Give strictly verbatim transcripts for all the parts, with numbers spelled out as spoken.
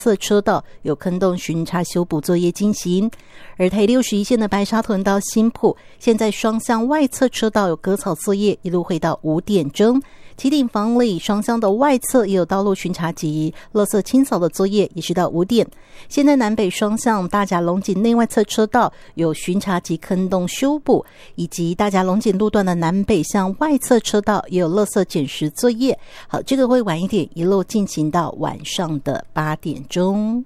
侧车道有坑洞巡查修补作业进行，而台六十一线的白沙屯到新埔，现在双向外侧车道有割草作业，一路会到五点钟。旗顶房里双向的外侧也有道路巡查及垃圾清扫的作业，也是到五点。现在南北双向大甲龙井内外侧车道有巡查及坑洞修补，以及大甲龙井路段的南北向外侧车道也有垃圾捡拾作业。好，这个会晚一点，一路进行到晚上的八点钟。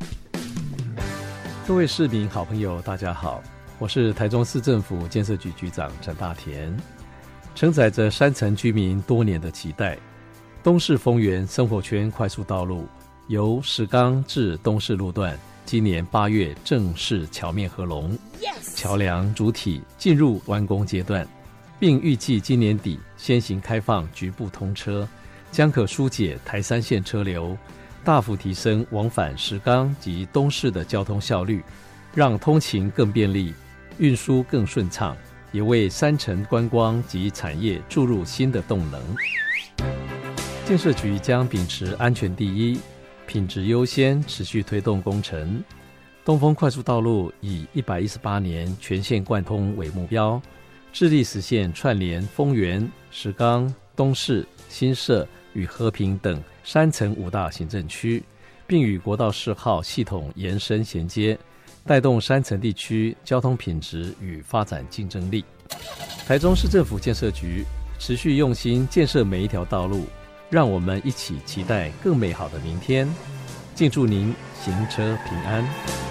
各位市民好朋友大家好，我是台中市政府建设局局长陈大田。承载着山城居民多年的期待，东势丰原生活圈快速道路由石冈至东势路段今年八月正式桥面合龙， yes! 桥梁主体进入完工阶段，并预计今年底先行开放局部通车，将可疏解台三线车流，大幅提升往返石冈及东势的交通效率，让通勤更便利，运输更顺畅，也为山城观光及产业注入新的动能。建设局将秉持安全第一、品质优先，持续推动工程。东丰快速道路以一百一十八年全线贯通为目标，致力实现串联丰原、石冈、东势、新社与和平等山城五大行政区，并与国道四号系统延伸衔接，带动山城地区交通品质与发展竞争力。台中市政府建设局持续用心建设每一条道路，让我们一起期待更美好的明天。敬祝您行车平安。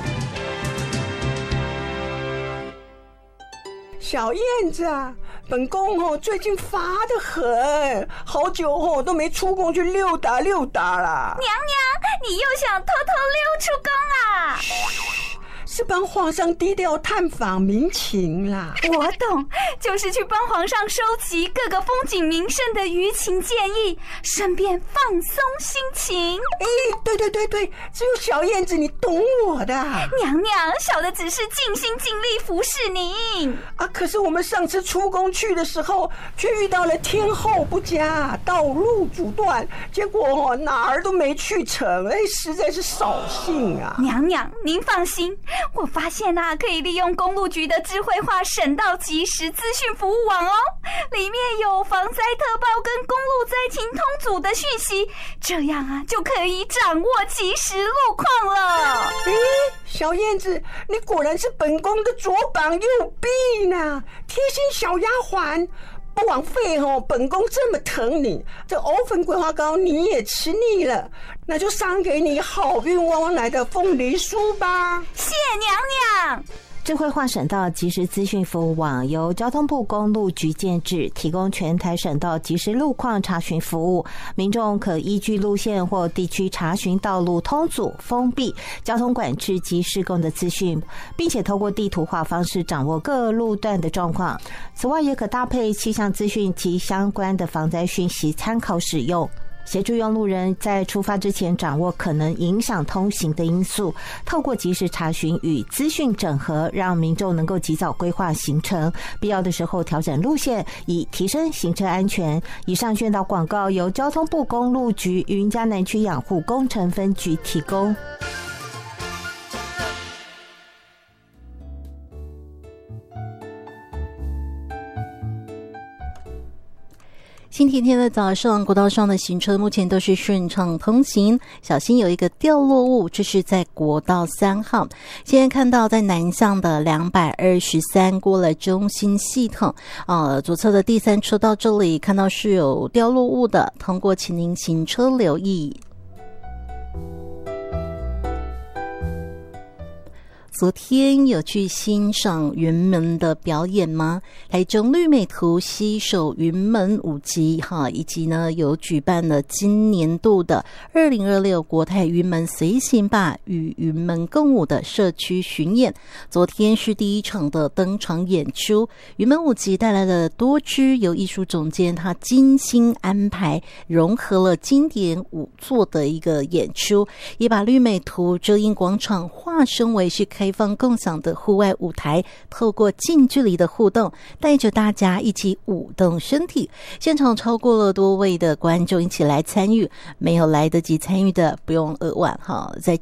小燕子啊，本宫哦最近乏得很，好久哦都没出宫去溜达溜达啦。 娘娘，你又想偷偷溜出宫啊？ 是帮皇上低调探访民情啦。 我懂，就是去帮皇上收集各个风景名胜的舆情建议，顺便放松心情。 哎，对对对对，只有小燕子你懂我的。 娘娘，小的只是尽心尽力服侍您啊。可是我们上次出宫去的时候，却遇到了天候不佳，道路阻断，结果哦哪儿都没去成，哎，实在是扫兴啊。 娘娘，您放心。我发现啊，可以利用公路局的智慧化省道即时资讯服务网哦，里面有防灾特报跟公路灾情通组的讯息，这样啊就可以掌握即时路况了。 诶，小燕子，你果然是本宫的左膀右臂呢，贴心小丫鬟。不枉费哦，本宫这么疼你，这藕粉桂花糕你也吃腻了，那就赏给你好运旺旺来的凤梨酥吧。 谢娘娘。 智慧化省道即时资讯服务网由交通部公路局建制，提供全台省道即时路况查询服务。民众可依据路线或地区查询道路通阻、封闭、交通管制及施工的资讯，并且透过地图化方式掌握各路段的状况。此外，也可搭配气象资讯及相关的防灾讯息参考使用，协助用路人在出发之前掌握可能影响通行的因素，透过及时查询与资讯整合，让民众能够及早规划行程，必要的时候调整路线，以提升行车安全。以上宣导广告由交通部公路局云嘉南区养护工程分局提供。 星期天的早上，国道上的行车目前都是顺畅通行，小心有一个掉落物，这是在国道三号。现在看到在南向的两百二十三过了中心系统，呃，左侧的第三车道这里看到是有掉落物的，通过请您行车留意。昨天有去欣赏云门的表演吗？台中绿美图携手云门舞集哈，以及呢有举办了今年度的二零二六国泰云门随行吧与云门共舞的社区巡演。昨天是第一场的登场演出，云门舞集带来了多支由艺术总监他精心安排，融合了经典舞作的一个演出，也把绿美图遮阴广场化身为是开开放共享的户外舞台，透过近距离的互动，带着大家一起舞动身体。现场超过了多位的观众一起来参与，没有来得及参与的不用扼腕哈，在